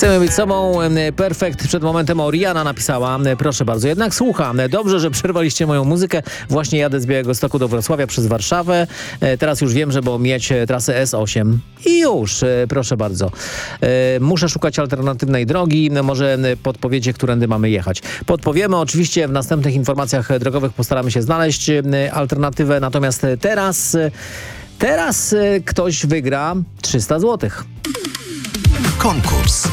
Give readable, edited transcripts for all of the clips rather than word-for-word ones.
Chcemy być sobą. Perfekt. Przed momentem Rihanna napisała. Proszę bardzo. Jednak słucham. Dobrze, że przerwaliście moją muzykę. Właśnie jadę z Białegostoku do Wrocławia przez Warszawę. Teraz już wiem, żeby omijać trasę S8. I już. Proszę bardzo. Muszę szukać alternatywnej drogi. Może podpowiecie, którędy mamy jechać. Podpowiemy. Oczywiście w następnych informacjach drogowych postaramy się znaleźć alternatywę. Natomiast teraz ktoś wygra 300 zł. Konkurs.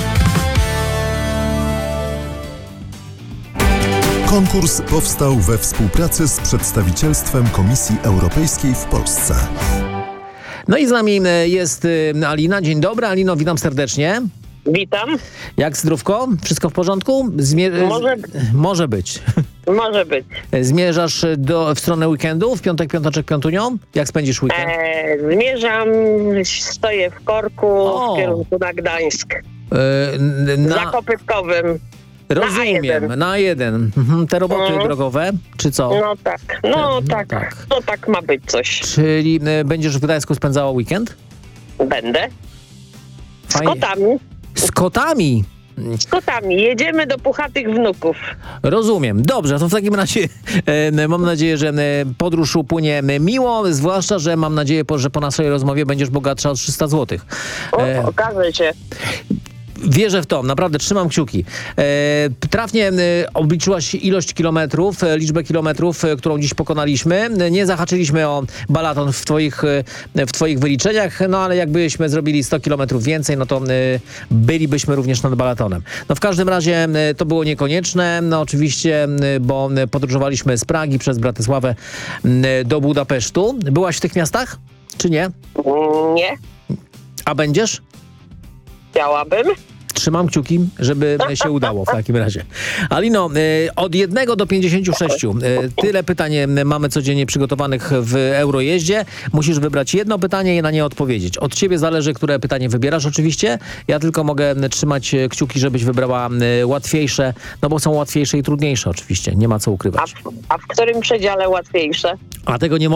Konkurs powstał we współpracy z przedstawicielstwem Komisji Europejskiej w Polsce. No i z nami jest Alina. Dzień dobry. Alino, witam serdecznie. Witam. Jak zdrówko? Wszystko w porządku? Może być. Może być. Zmierzasz w stronę weekendu? W piątek, piąteczek, piątunio? Jak spędzisz weekend? Zmierzam, stoję w korku w kierunku na Gdańsk. Za Kopytkowym. Rozumiem, na jeden. Te roboty drogowe, czy co? No tak, no tak ma być coś. Czyli będziesz w Gdańsku spędzała weekend? Będę. Fajnie. Z kotami. Z kotami? Z kotami. Jedziemy do puchatych wnuków. Rozumiem. Dobrze, to w takim razie mam nadzieję, że podróż upłynie miło, zwłaszcza, że mam nadzieję, że po naszej rozmowie będziesz bogatsza o 300 zł. Okaże się. Wierzę w to, naprawdę trzymam kciuki. Trafnie obliczyłaś ilość kilometrów, liczbę kilometrów, którą dziś pokonaliśmy. Nie zahaczyliśmy o balaton w twoich wyliczeniach, no ale jakbyśmy zrobili 100 kilometrów więcej, no to bylibyśmy również nad balatonem. No w każdym razie to było niekonieczne, no oczywiście, bo podróżowaliśmy z Pragi przez Bratysławę do Budapesztu. Byłaś w tych miastach, czy nie? Nie. A będziesz? Chciałabym. Trzymam kciuki, żeby się udało w takim razie. Alino, od 1 do 56. Tyle pytań mamy codziennie przygotowanych w Eurojeździe. Musisz wybrać jedno pytanie i na nie odpowiedzieć. Od ciebie zależy, które pytanie wybierasz oczywiście. Ja tylko mogę trzymać kciuki, żebyś wybrała łatwiejsze, no bo są łatwiejsze i trudniejsze oczywiście. Nie ma co ukrywać. A w którym przedziale łatwiejsze? A tego nie